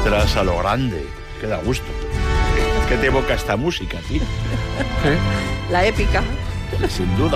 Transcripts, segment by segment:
letras a lo grande, que da gusto. ¿Qué te evoca esta música, tío? La épica. Sin duda.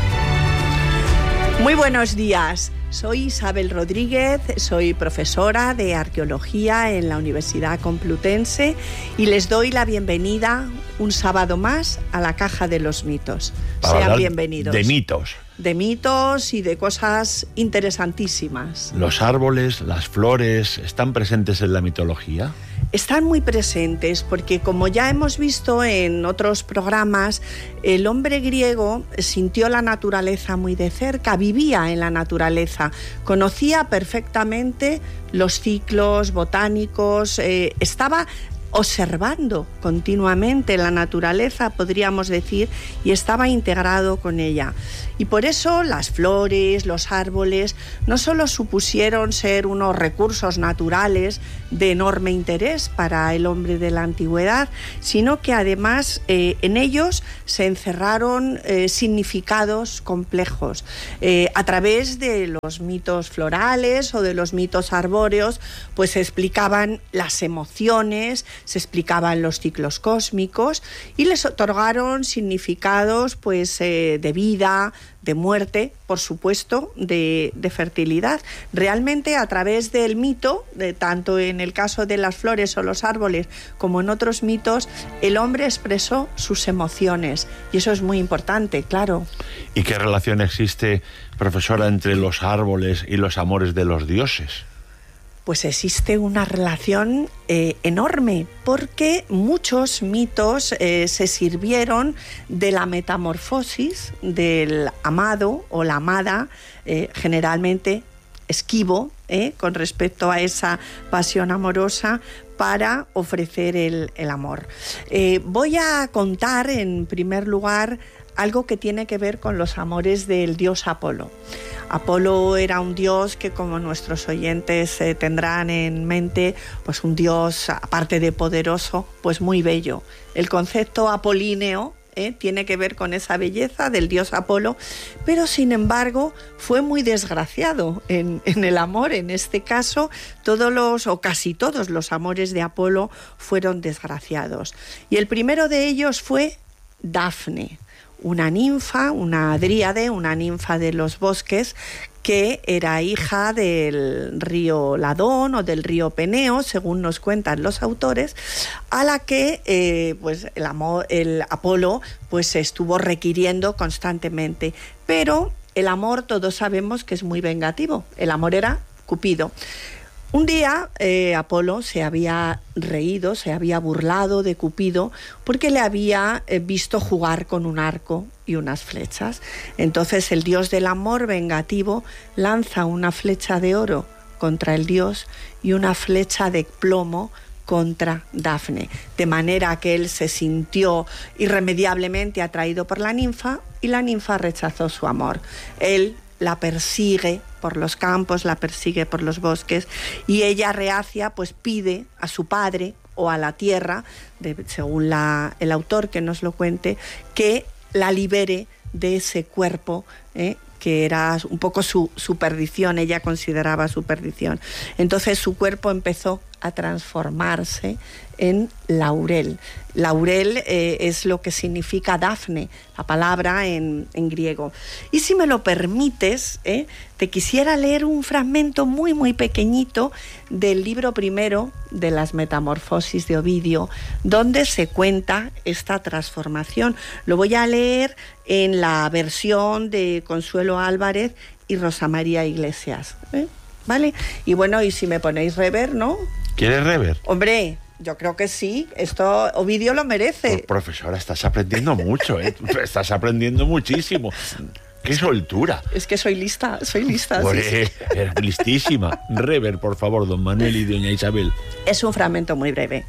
Muy buenos días. Soy Isabel Rodríguez, soy profesora de arqueología en la Universidad Complutense y les doy la bienvenida un sábado más a la Caja de los Mitos. Sean bienvenidos. De mitos. De mitos y de cosas interesantísimas. ¿Los árboles, las flores, están presentes en la mitología? Están muy presentes porque, como ya hemos visto en otros programas, el hombre griego sintió la naturaleza muy de cerca, vivía en la naturaleza, conocía perfectamente los ciclos botánicos, estaba observando continuamente la naturaleza, podríamos decir, y estaba integrado con ella. Y por eso las flores, los árboles, no solo supusieron ser unos recursos naturales de enorme interés para el hombre de la antigüedad, sino que además en ellos se encerraron significados complejos. A través de los mitos florales o de los mitos arbóreos, pues se explicaban las emociones, se explicaban los ciclos cósmicos y les otorgaron significados pues de vida, de muerte, por supuesto, de fertilidad. Realmente a través del mito, tanto en el caso de las flores o los árboles como en otros mitos, el hombre expresó sus emociones y eso es muy importante, claro. ¿Y qué relación existe, profesora, entre los árboles y los amores de los dioses? Pues existe una relación enorme, porque muchos mitos se sirvieron de la metamorfosis del amado o la amada, generalmente esquivo, con respecto a esa pasión amorosa, para ofrecer el amor. Voy a contar, en primer lugar, algo que tiene que ver con los amores del dios Apolo. Apolo era un dios que, como nuestros oyentes tendrán en mente, pues un dios, aparte de poderoso, pues muy bello. El concepto apolíneo tiene que ver con esa belleza del dios Apolo, pero sin embargo fue muy desgraciado en el amor. En este caso, casi todos los amores de Apolo fueron desgraciados. Y el primero de ellos fue Dafne, una ninfa, una dríade, una ninfa de los bosques, que era hija del río Ladón o del río Peneo, según nos cuentan los autores, a la que pues el Apolo pues se estuvo requiriendo constantemente. Pero el amor, todos sabemos que es muy vengativo. El amor era Cupido. Un día Apolo se había reído, se había burlado de Cupido porque le había visto jugar con un arco y unas flechas. Entonces el dios del amor vengativo lanza una flecha de oro contra el dios y una flecha de plomo contra Dafne, de manera que él se sintió irremediablemente atraído por la ninfa y la ninfa rechazó su amor. Él la persigue por los campos, la persigue por los bosques y ella, reacia, pues pide a su padre o a la tierra, según el autor que nos lo cuente, que la libere de ese cuerpo que era un poco su perdición, ella consideraba su perdición. Entonces su cuerpo empezó a transformarse en laurel. Laurel es lo que significa Dafne, la palabra en griego. Y si me lo permites, te quisiera leer un fragmento muy, muy pequeñito del libro primero de las Metamorfosis de Ovidio, donde se cuenta esta transformación. Lo voy a leer en la versión de Consuelo Álvarez y Rosa María Iglesias, ¿vale? Y bueno, y si me ponéis rever, ¿no? ¿Quieres rever? Hombre, yo creo que sí, esto Ovidio lo merece. Pues, profesora, estás aprendiendo mucho, estás aprendiendo muchísimo. ¡Qué soltura! Es que soy lista, sí. Eres listísima. Rever, por favor, don Manuel y doña Isabel. Es un fragmento muy breve,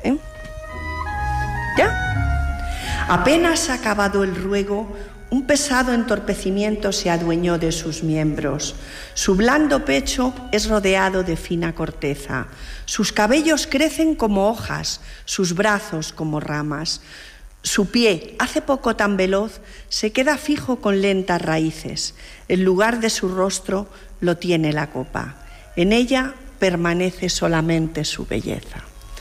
¿Ya? Apenas acabado el ruego, un pesado entorpecimiento se adueñó de sus miembros. Su blando pecho es rodeado de fina corteza. Sus cabellos crecen como hojas, sus brazos como ramas. Su pie, hace poco tan veloz, se queda fijo con lentas raíces. El lugar de su rostro lo tiene la copa. En ella permanece solamente su belleza.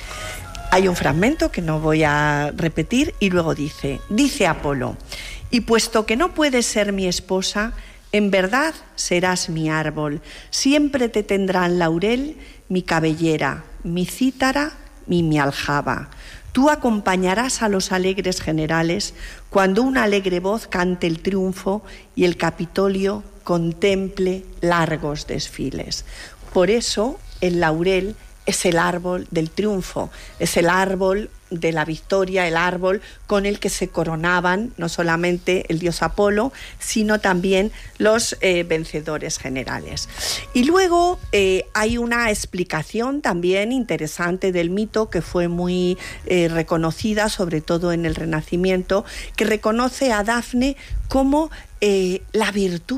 Hay un fragmento que no voy a repetir y luego dice Apolo: y puesto que no puedes ser mi esposa, en verdad serás mi árbol, siempre te tendrán laurel, mi cabellera, mi cítara, mi aljaba. Tú acompañarás a los alegres generales cuando una alegre voz cante el triunfo y el Capitolio contemple largos desfiles. Por eso el laurel es el árbol del triunfo, es el árbol de la victoria, el árbol con el que se coronaban no solamente el dios Apolo, sino también los vencedores generales. Y luego hay una explicación también interesante del mito que fue muy reconocida, sobre todo en el Renacimiento, que reconoce a Dafne como la virtud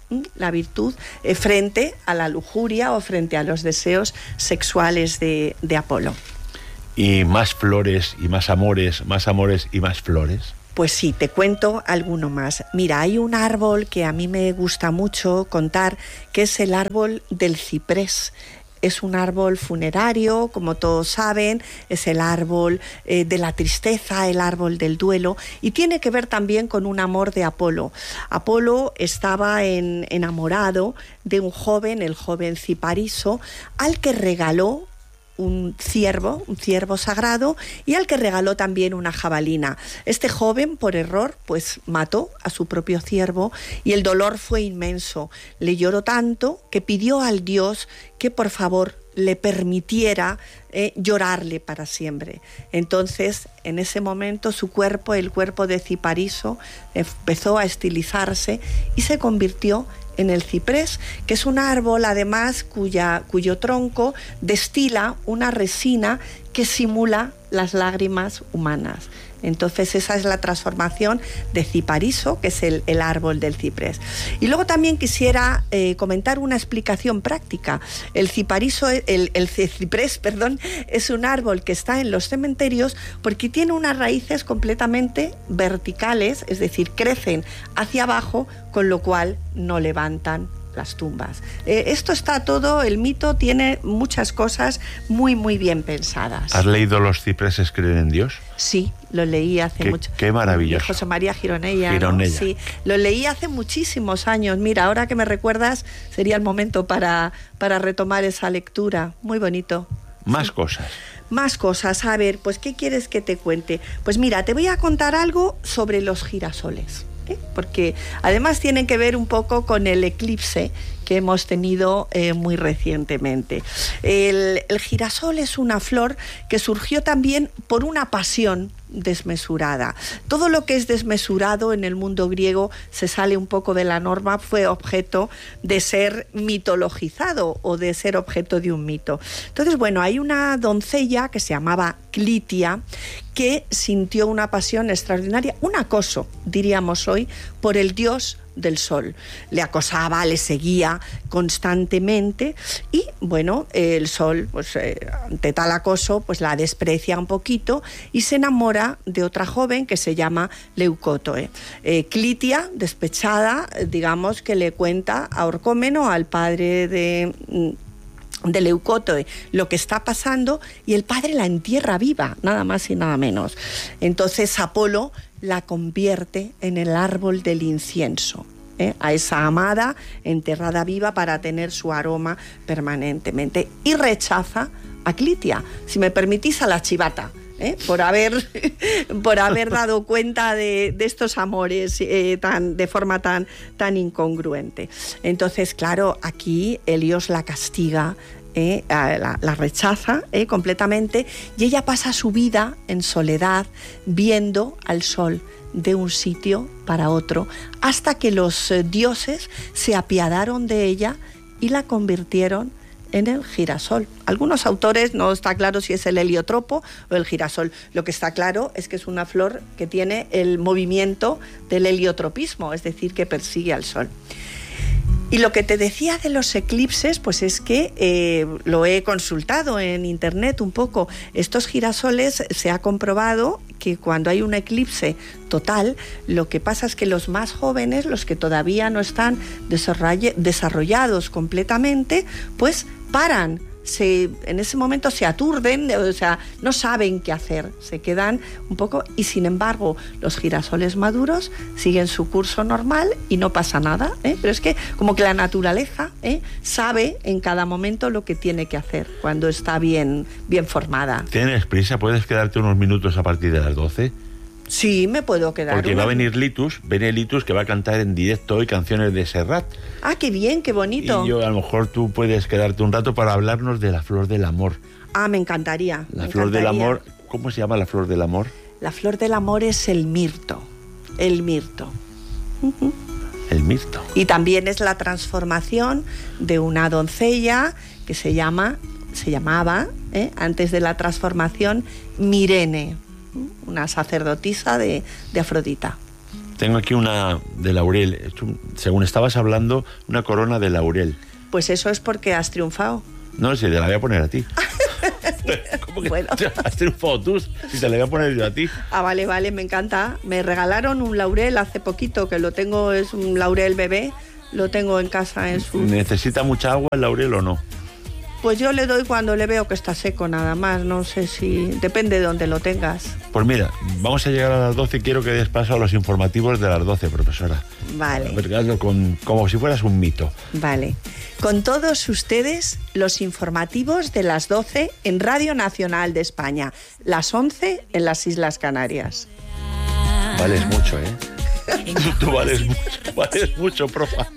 frente a la lujuria o frente a los deseos sexuales de Apolo. ¿Y más flores y más amores y más flores? Pues sí, te cuento alguno más. Mira, hay un árbol que a mí me gusta mucho contar, que es el árbol del ciprés. Es un árbol funerario, como todos saben, es el árbol de la tristeza, el árbol del duelo, y tiene que ver también con un amor de Apolo. Apolo estaba enamorado de un joven, el joven Cipariso, al que regaló un ciervo sagrado, y al que regaló también una jabalina. Este joven, por error, pues mató a su propio ciervo y el dolor fue inmenso. Le lloró tanto que pidió al dios que por favor le permitiera llorarle para siempre. Entonces, en ese momento, su cuerpo, el cuerpo de Cipariso, empezó a estilizarse y se convirtió en el ciprés, que es un árbol además cuyo tronco destila una resina que simula las lágrimas humanas. Entonces esa es la transformación de Cipariso, que es el árbol del ciprés. Y luego también quisiera comentar una explicación práctica. El ciprés, es un árbol que está en los cementerios porque tiene unas raíces completamente verticales, es decir, crecen hacia abajo, con lo cual no levantan las tumbas. Esto está todo, el mito tiene muchas cosas muy, muy bien pensadas. ¿Has leído Los cipreses creen en Dios? Sí, lo leí hace mucho. Qué maravilloso. José María Gironella. ¿No? Sí, lo leí hace muchísimos años. Mira, ahora que me recuerdas, sería el momento para retomar esa lectura. Muy bonito. Más cosas. Más cosas. A ver, pues, ¿qué quieres que te cuente? Pues mira, te voy a contar algo sobre los girasoles. Porque además tienen que ver un poco con el eclipse que hemos tenido muy recientemente. El girasol es una flor que surgió también por una pasión desmesurada. Todo lo que es desmesurado en el mundo griego se sale un poco de la norma, fue objeto de ser mitologizado o de ser objeto de un mito. Entonces, bueno, hay una doncella que se llamaba Clitia que sintió una pasión extraordinaria, un acoso, diríamos hoy, por el dios del sol. Le acosaba, le seguía constantemente y, bueno, el sol, pues ante tal acoso, pues la desprecia un poquito y se enamora de otra joven que se llama Leucótoe. Clitia, despechada, digamos que le cuenta a Orcómeno, al padre de Leucótoe, lo que está pasando, y el padre la entierra viva, nada más y nada menos. Entonces Apolo la convierte en el árbol del incienso, a esa amada enterrada viva para tener su aroma permanentemente, y rechaza a Clitia, si me permitís, a la chivata, por haber dado cuenta de estos amores de forma tan incongruente. Entonces, claro, aquí Helios la castiga, la rechaza completamente, y ella pasa su vida en soledad viendo al sol de un sitio para otro, hasta que los dioses se apiadaron de ella y la convirtieron en el girasol. Algunos autores no está claro si es el heliotropo o el girasol. Lo que está claro es que es una flor que tiene el movimiento del heliotropismo, es decir, que persigue al sol. Y lo que te decía de los eclipses, pues es que lo he consultado en internet un poco. Estos girasoles, se ha comprobado que cuando hay un eclipse total, lo que pasa es que los más jóvenes, los que todavía no están desarrollados completamente, pues paran en ese momento se aturden, o sea, no saben qué hacer, se quedan un poco, y sin embargo los girasoles maduros siguen su curso normal y no pasa nada, pero es que como que la naturaleza sabe en cada momento lo que tiene que hacer cuando está bien formada. ¿Tienes prisa? ¿Puedes quedarte unos minutos a partir de las 12? Sí, me puedo quedar. Porque va a venir Litus, que va a cantar en directo hoy canciones de Serrat. Ah, qué bien, qué bonito. Y yo, a lo mejor tú puedes quedarte un rato para hablarnos de la flor del amor. Ah, me encantaría. La flor del amor, ¿cómo se llama la flor del amor? La flor del amor es el mirto. El mirto. El mirto. Y también es la transformación de una doncella que se llamaba, antes de la transformación, Mirene, una sacerdotisa de Afrodita. Tengo aquí una de laurel, según estabas hablando, una corona de laurel. Pues eso es porque has triunfado. No, si te la voy a poner a ti. ¿Cómo que bueno. has triunfado tú? Si te la voy a poner yo a ti. Ah, vale, me encanta. Me regalaron un laurel hace poquito, que lo tengo, es un laurel bebé, lo tengo en casa en su... ¿Necesita mucha agua el laurel o no? Pues yo le doy cuando le veo que está seco nada más, no sé si... Depende de dónde lo tengas. Pues mira, vamos a llegar a las 12 y quiero que des paso a los informativos de las 12, profesora. Vale. A ver, hazlo como si fueras un mito. Vale. Con todos ustedes, los informativos de las 12 en Radio Nacional de España, las 11 en las Islas Canarias. Vales mucho, ¿eh? Tú vales mucho, profa.